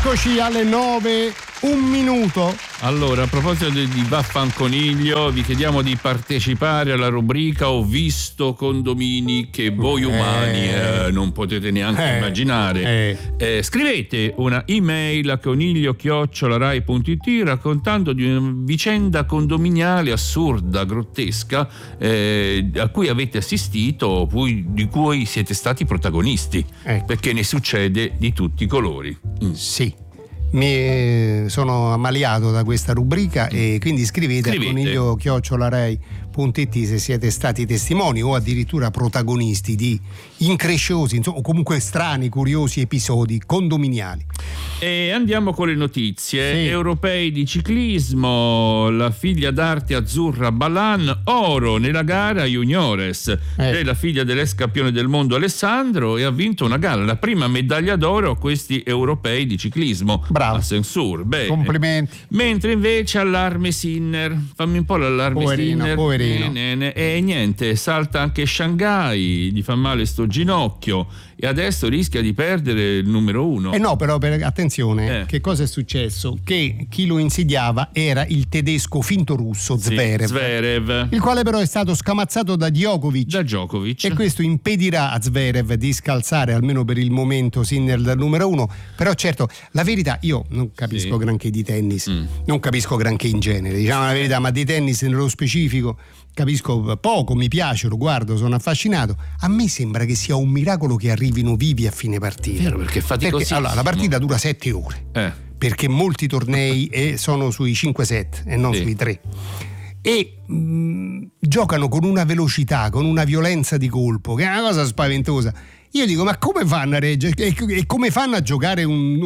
Eccoci alle 9, un minuto. Allora, a proposito di Vaffanconiglio, vi chiediamo di partecipare alla rubrica Ho visto condomini che voi umani non potete neanche immaginare. Scrivete una email a coniglio@rai.it raccontando di una vicenda condominiale assurda, grottesca, a cui avete assistito, di cui siete stati protagonisti, perché ne succede di tutti i colori. Sì. Mi sono ammaliato da questa rubrica e quindi scrivete a coniglio@rai.it se siete stati testimoni o addirittura protagonisti di incresciosi, insomma, o comunque strani, curiosi episodi condominiali. E andiamo con le notizie. Europei di ciclismo, la figlia d'arte azzurra Balan, oro nella gara juniores. È la figlia dell'ex campione del mondo Alessandro e ha vinto una gara, la prima medaglia d'oro a questi europei di ciclismo. Bravo. A Censur, bene. Complimenti. Mentre invece allarme Sinner, fammi un po' l'allarme Sinner. Poverino. E niente, salta anche Shanghai, gli fa male sto ginocchio e adesso rischia di perdere il numero 1. No, però attenzione, che cosa è successo? Che chi lo insidiava era il tedesco finto russo Zverev, il quale però è stato scamazzato da Djokovic. E questo impedirà a Zverev di scalzare almeno per il momento Sinner dal numero 1. Però certo, la verità, io non capisco granché di tennis, non capisco granché in genere, diciamo la verità, ma di tennis nello specifico capisco poco, mi piace, lo guardo, sono affascinato. A me sembra che sia un miracolo che arrivino vivi a fine partita. Vero, perché faticosissimo. Allora, la partita dura 7 ore, perché molti tornei sono sui 5 set e non sui 3. E giocano con una velocità, con una violenza di colpo, che è una cosa spaventosa. Io dico, ma come fanno a reggere? E come fanno a giocare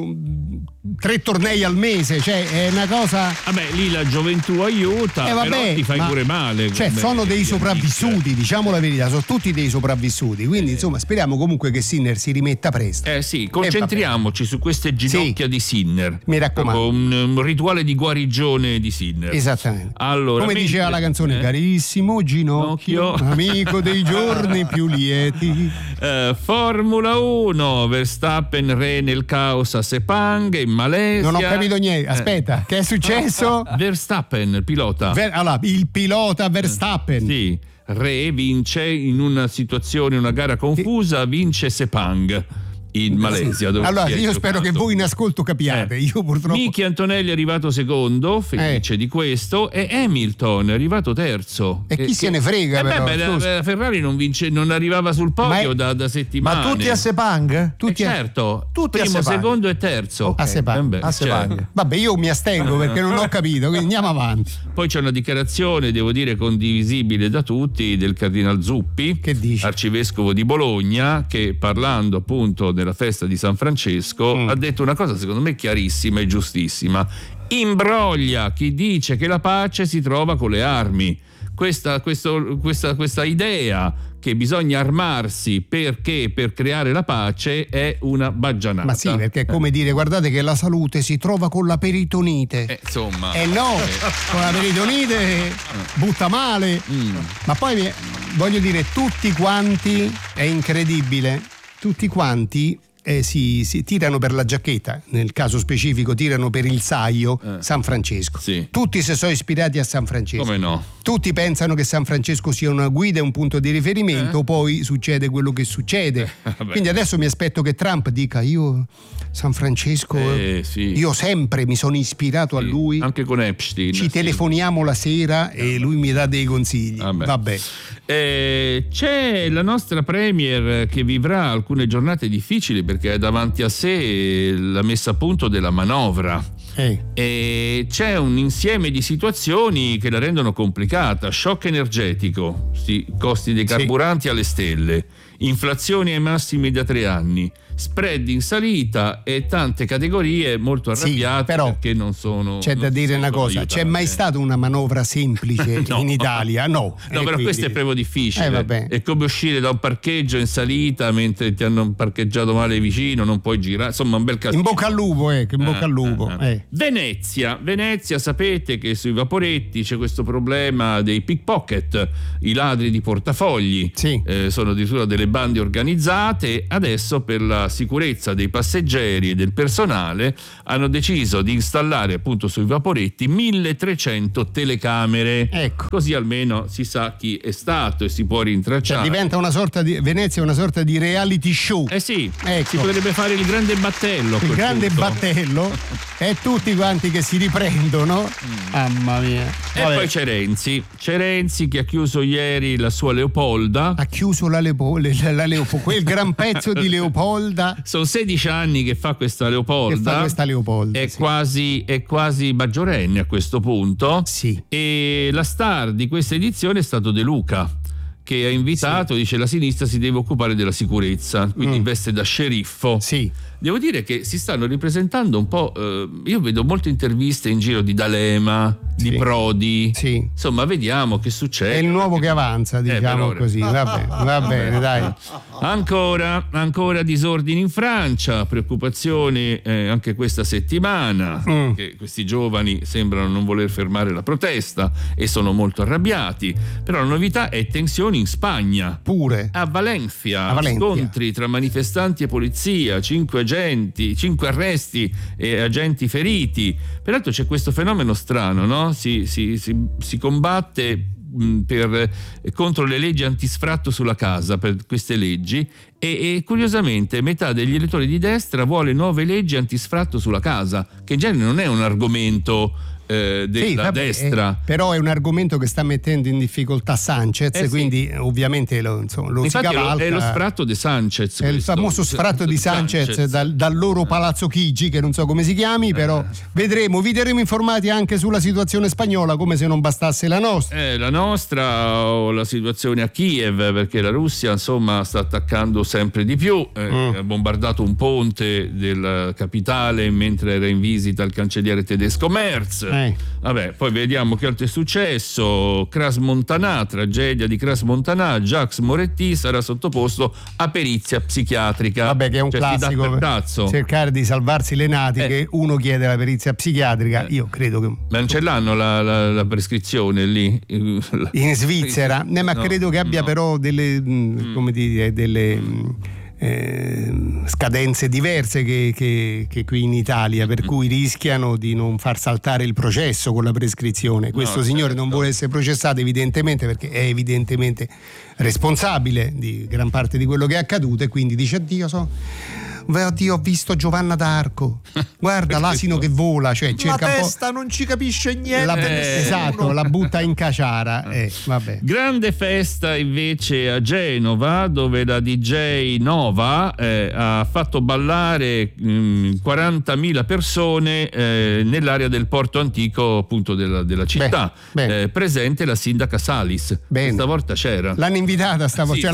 3 tornei al mese? Cioè, è una cosa. Vabbè, lì la gioventù aiuta, però ti fai pure male. Cioè, sono dei sopravvissuti, diciamo la verità, sono tutti dei sopravvissuti. Quindi, insomma, speriamo comunque che Sinner si rimetta presto. Sì, concentriamoci su queste ginocchia di Sinner. Mi raccomando. Un rituale di guarigione di Sinner. Esattamente. Allora, come diceva la canzone, carissimo ginocchio, amico dei giorni più lieti. Formula 1, Verstappen re nel caos a Sepang in Malesia. Non ho capito niente, aspetta, che è successo? Verstappen, pilota. Allora, il pilota Verstappen. Sì, re vince in una situazione, una gara confusa, vince Sepang in Malesia. Allora io spero che voi in ascolto capiate. Io purtroppo. Michi Antonelli è arrivato secondo, felice di questo, e Hamilton è arrivato terzo. E chi se ne frega? La Ferrari non arrivava sul podio da settimane. Ma tutti a Sepang? Certo, tutti primo, a Sepang. Secondo e terzo. A Sepang. Certo. Vabbè, io mi astengo perché non ho capito, quindi andiamo avanti. Poi c'è una dichiarazione, devo dire condivisibile da tutti, del Cardinal Zuppi, che dice? Arcivescovo di Bologna, che parlando appunto della festa di San Francesco ha detto una cosa secondo me chiarissima e giustissima: imbroglia chi dice che la pace si trova con le armi. Questa idea che bisogna armarsi perché per creare la pace è una baggianata. Ma sì, perché è come dire, guardate che la salute si trova con la peritonite. Insomma. Con la peritonite butta male. Ma poi voglio dire, tutti quanti, è incredibile, tutti quanti si tirano per la giacchetta, nel caso specifico tirano per il saio San Francesco. Sì. Tutti si sono ispirati a San Francesco. Come no? Tutti pensano che San Francesco sia una guida e un punto di riferimento, poi succede quello che succede. Quindi adesso mi aspetto che Trump dica: io San Francesco, io sempre mi sono ispirato a lui. Anche con Epstein. Ci telefoniamo la sera e lui mi dà dei consigli. Vabbè. C'è la nostra premier che vivrà alcune giornate difficili perché ha davanti a sé la messa a punto della manovra. E c'è un insieme di situazioni che la rendono complicata: shock energetico, costi dei carburanti alle stelle, inflazione ai massimi da 3 anni, spread in salita e tante categorie molto arrabbiate però perché non sono. C'è da dire una cosa: c'è mai stata una manovra semplice in Italia? No, però quindi questo è proprio difficile. È come uscire da un parcheggio in salita mentre ti hanno parcheggiato male vicino, non puoi girare, insomma un bel casino. In bocca al lupo, in bocca al lupo. Venezia, sapete che sui vaporetti c'è questo problema dei pickpocket, i ladri di portafogli. Sono addirittura delle bande organizzate. Adesso per la la sicurezza dei passeggeri e del personale hanno deciso di installare appunto sui vaporetti 1300 telecamere. Ecco. Così almeno si sa chi è stato e si può rintracciare. Cioè, diventa una sorta di Venezia, una sorta di reality show. Sì, ecco. Si potrebbe fare il grande battello. Il grande battello e tutti quanti che si riprendono. Mamma mia. E poi c'è Renzi che ha chiuso ieri la sua Leopolda. Ha chiuso la Leopolda, quel gran pezzo di Leopolda. Sono 16 anni che fa questa Leopolda. È quasi maggiorenne a questo punto. Sì. E la star di questa edizione è stato De Luca, che ha invitato, dice la sinistra si deve occupare della sicurezza, quindi in veste da sceriffo. Sì. Devo dire che si stanno ripresentando un po', io vedo molte interviste in giro di D'Alema, di Prodi, insomma vediamo che succede. È il nuovo che avanza, diciamo così, va bene, dai. Ancora disordini in Francia, preoccupazioni anche questa settimana, che questi giovani sembrano non voler fermare la protesta e sono molto arrabbiati, però la novità è tensioni in Spagna. Pure. A Valencia. Scontri tra manifestanti e polizia, 5 arresti e agenti feriti. Peraltro c'è questo fenomeno strano, no? Si combatte contro le leggi antisfratto sulla casa, per queste leggi, e curiosamente metà degli elettori di destra vuole nuove leggi antisfratto sulla casa, che in genere non è un argomento della destra, però è un argomento che sta mettendo in difficoltà Sanchez, quindi ovviamente lo si cavalca. È lo sfratto di Sanchez, è il famoso sfratto di Sanchez dal loro Palazzo Chigi, che non so come si chiami, però vedremo, vi terremo informati anche sulla situazione spagnola, come se non bastasse la nostra. O la situazione a Kiev, perché la Russia insomma sta attaccando sempre di più, ha bombardato un ponte della capitale mentre era in visita il cancelliere tedesco Merz. Vabbè, poi vediamo che altro è successo. Tragedia di Crans-Montana, Jacques Moretti sarà sottoposto a perizia psichiatrica. Vabbè, che è un classico, cercare di salvarsi le natiche, uno chiede la perizia psichiatrica, io credo che... Ma non ce l'hanno la prescrizione lì? In Svizzera? Ma credo che abbia però delle, come dire, delle... scadenze diverse che qui in Italia, per cui rischiano di non far saltare il processo con la prescrizione. Questo signore non vuole essere processato evidentemente perché è evidentemente responsabile di gran parte di quello che è accaduto, e quindi dice Oddio, ho visto Giovanna d'Arco, guarda l'asino che vola, cioè cerca la testa non ci capisce niente, esatto, la butta in caciara. Vabbè. Grande festa invece a Genova, dove la DJ Nova ha fatto ballare 40.000 persone nell'area del porto antico appunto della città. Presente la sindaca Salis. Stavolta c'era. L'hanno invitata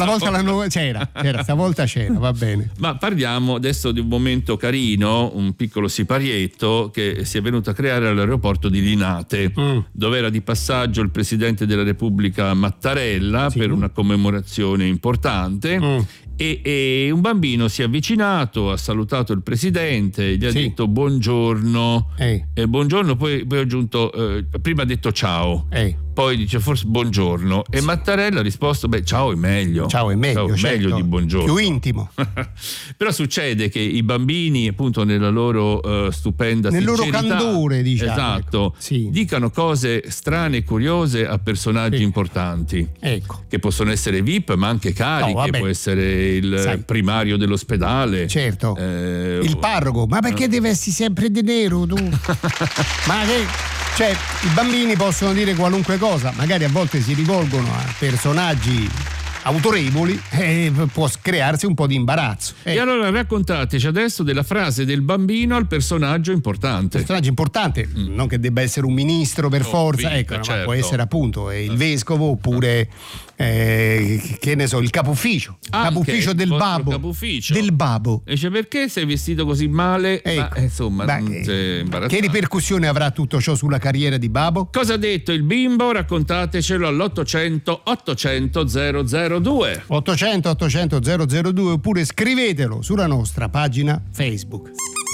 stavolta c'era, va bene. Ma parliamo adesso di un momento carino, un piccolo siparietto che si è venuto a creare all'aeroporto di Linate, dove era di passaggio il presidente della Repubblica Mattarella per una commemorazione importante. E un bambino si è avvicinato, ha salutato il presidente, gli ha detto buongiorno, buongiorno, poi ha aggiunto, prima ha detto ciao, poi dice forse buongiorno, e Mattarella ha risposto ciao è meglio, meglio di buongiorno, più intimo. Però succede che i bambini appunto nella loro stupenda sincerità, loro candore, diciamo, esatto, dicano cose strane e curiose a personaggi importanti, che possono essere VIP ma anche cari, che può essere il primario dell'ospedale, certo, il parroco, ma perché deve essere sempre di nero tu? Cioè, i bambini possono dire qualunque cosa, magari a volte si rivolgono a personaggi autorevoli e può crearsi un po' di imbarazzo. E allora raccontateci adesso della frase del bambino al personaggio importante. Personaggio importante, non che debba essere un ministro per forza, certo. Ma può essere appunto il vescovo oppure che ne so, il capufficio del babbo. Del babbo. E dice perché sei vestito così male? Non sei imbarazzato. Che ripercussione avrà tutto ciò sulla carriera di babbo? Cosa ha detto il bimbo? Raccontatecelo all'800 800 002 800 800 002 oppure scrivetelo sulla nostra pagina Facebook.